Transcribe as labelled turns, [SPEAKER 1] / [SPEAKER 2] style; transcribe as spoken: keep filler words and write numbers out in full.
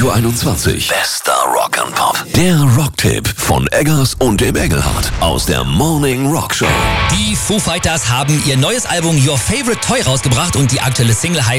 [SPEAKER 1] Radio einundzwanzig. Bester Rock'n'Pop. Der Rocktipp von Eggers und dem Engelhardt aus der Morning Rock Show.
[SPEAKER 2] Die Foo Fighters haben ihr neues Album Your Favorite Toy rausgebracht und die aktuelle Single heißt